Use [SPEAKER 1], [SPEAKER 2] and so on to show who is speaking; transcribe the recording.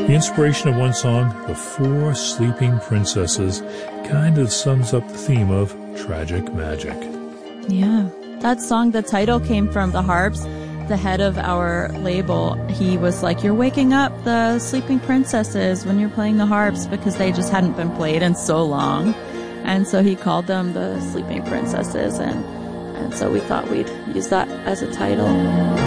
[SPEAKER 1] The inspiration of one song, The Four Sleeping Princesses, kind of sums up the theme of tragic magic.
[SPEAKER 2] Yeah. That song, the title came from the harps. The head of our label, he was like, you're waking up the sleeping princesses when you're playing the harps, because they just hadn't been played in so long. And so he called them the Sleeping Princesses, and so we thought we'd use that as a title.